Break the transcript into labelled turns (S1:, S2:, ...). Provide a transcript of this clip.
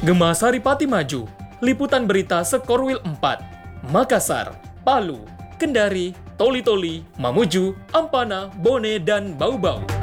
S1: Gema Saripati Maju, Liputan Berita Sekorwil 4, Makassar, Palu, Kendari, Toli-Toli, Mamuju, Ampana, Bone, dan Bau-Bau.